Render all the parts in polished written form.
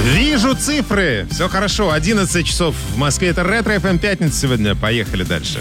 Вижу цифры. Все хорошо. 11 часов в Москве. Это Ретро ФМ пятница сегодня. Поехали дальше.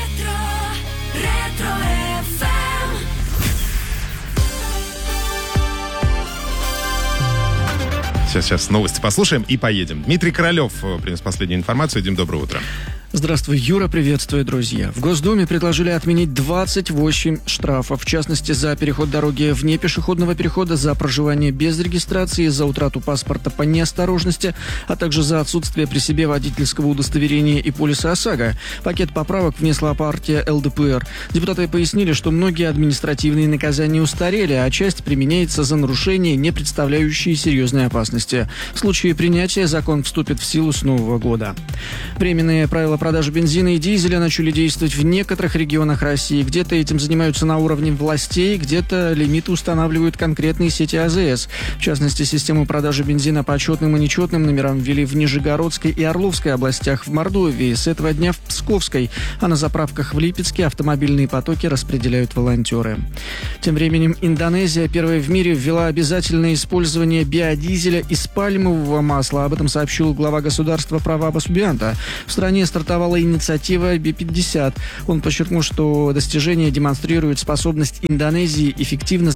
Сейчас новости послушаем и поедем. Дмитрий Королев принес последнюю информацию. Дим, доброе утро. Здравствуй, Юра, приветствую, друзья. В Госдуме предложили отменить 28 штрафов, в частности, за переход дороги вне пешеходного перехода, за проживание без регистрации, за утрату паспорта по неосторожности, а также за отсутствие при себе водительского удостоверения и полиса ОСАГО. Пакет поправок внесла партия ЛДПР. Депутаты пояснили, что многие административные наказания устарели, а часть применяется за нарушения, не представляющие серьезной опасности. В случае принятия закон вступит в силу с нового года. Временные правила продажи бензина и дизеля начали действовать в некоторых регионах России. Где-то этим занимаются на уровне властей, где-то лимиты устанавливают конкретные сети АЗС. В частности, систему продажи бензина по четным и нечетным номерам ввели в Нижегородской и Орловской областях, в Мордовии, с этого дня в Псковской, а на заправках в Липецке автомобильные потоки распределяют волонтеры. Тем временем Индонезия первая в мире ввела обязательное использование биодизеля из пальмового масла. Об этом сообщил глава государства Праваба Субианто. В стране стартовала инициатива B50. Он подчеркнул, что достижение демонстрирует способность Индонезии эффективно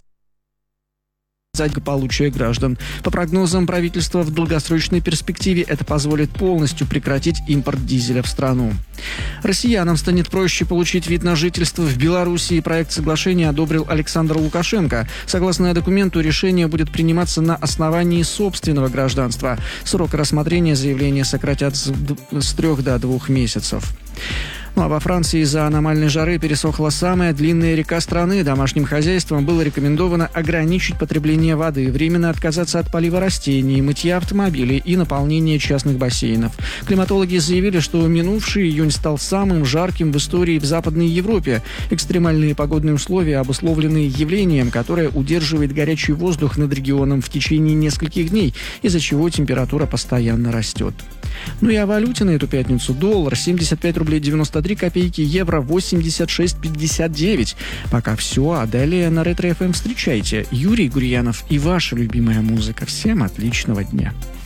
благополучие граждан. По прогнозам правительства, в долгосрочной перспективе это позволит полностью прекратить импорт дизеля в страну. Россиянам станет проще получить вид на жительство в Белоруссии. Проект соглашения одобрил Александр Лукашенко. Согласно документу, решение будет приниматься на основании собственного гражданства. Срок рассмотрения заявления сократят с 3 до 2 месяцев. Ну а во Франции из-за аномальной жары пересохла самая длинная река страны. Домашним хозяйствам было рекомендовано ограничить потребление воды, временно отказаться от полива растений, мытья автомобилей и наполнения частных бассейнов. Климатологи заявили, что минувший июнь стал самым жарким в истории в Западной Европе. Экстремальные погодные условия обусловлены явлением, которое удерживает горячий воздух над регионом в течение нескольких дней, из-за чего температура постоянно растет. Ну и о валюте на эту пятницу. Доллар 75 рублей 93 копейки, евро 86,59. Пока все, а далее на Ретро ФМ встречайте Юрий Гурьянов и ваша любимая музыка. Всем отличного дня.